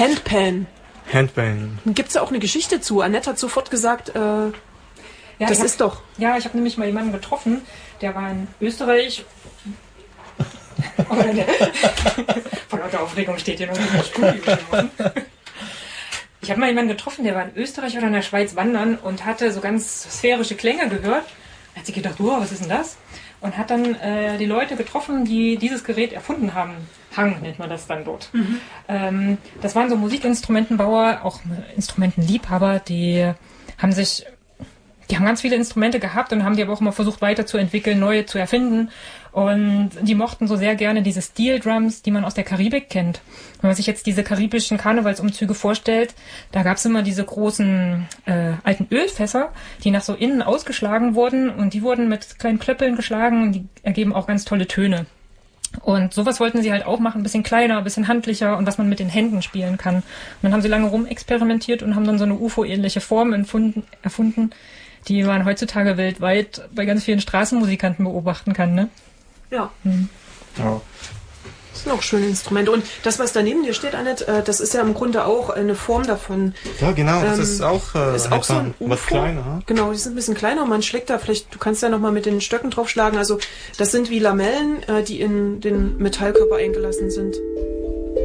Handpan. Handpan. Gibt's da auch eine Geschichte zu? Annette hat sofort gesagt, das ist doch... Ja, ich habe nämlich mal jemanden getroffen, der war in Österreich. Von lauter Aufregung steht hier noch nicht im Studio. Ich habe mal jemanden getroffen, der war in Österreich oder in der Schweiz wandern und hatte so ganz sphärische Klänge gehört. Da hat sie gedacht, was ist denn das? Und hat dann die Leute getroffen, die dieses Gerät erfunden haben. Hang nennt man das dann dort. Das waren so Musikinstrumentenbauer, auch Instrumentenliebhaber, die haben ganz viele Instrumente gehabt und haben die aber auch immer versucht weiterzuentwickeln, neue zu erfinden. Und die mochten so sehr gerne diese Steel Drums, die man aus der Karibik kennt. Wenn man sich jetzt diese karibischen Karnevalsumzüge vorstellt, da gab es immer diese großen alten Ölfässer, die nach so innen ausgeschlagen wurden und die wurden mit kleinen Klöppeln geschlagen und die ergeben auch ganz tolle Töne. Und sowas wollten sie halt auch machen, ein bisschen kleiner, ein bisschen handlicher und was man mit den Händen spielen kann. Und dann haben sie lange rumexperimentiert und haben dann so eine UFO-ähnliche Form erfunden, die man heutzutage weltweit bei ganz vielen Straßenmusikanten beobachten kann, ne? Ja. Ja. Das sind auch schöne Instrumente. Und das, was da neben dir steht, Annette, das ist ja im Grunde auch eine Form davon. Ja, genau, das ist auch so ein UFO. Was kleiner. Genau, die sind ein bisschen kleiner und man schlägt da vielleicht, du kannst ja nochmal mit den Stöcken draufschlagen. Also das sind wie Lamellen, die in den Metallkörper eingelassen sind.